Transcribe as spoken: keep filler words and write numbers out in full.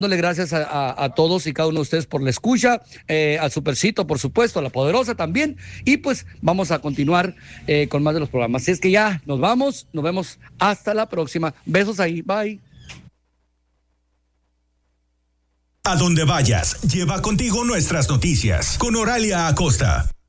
dándole gracias a, a, a todos y cada uno de ustedes por la escucha, eh, al Supercito, por supuesto, a la Poderosa también, y pues vamos a continuar eh, con más de los programas. Así es que ya nos vamos, nos vemos hasta la próxima. Besos ahí, bye. A donde vayas, lleva contigo nuestras noticias con Oralia Acosta.